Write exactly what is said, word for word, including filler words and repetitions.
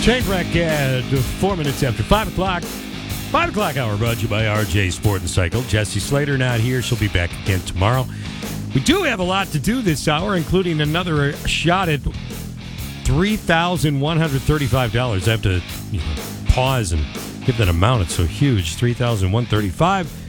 Trainwreck at four minutes after five o'clock. Five o'clock hour brought to you by R J Sport and Cycle. Jesse Slater not here. She'll be back again tomorrow. We do have a lot to do this hour, including another shot at three thousand one hundred thirty-five dollars. I have to you know, pause and give that amount. It's so huge. three thousand one hundred thirty-five dollars.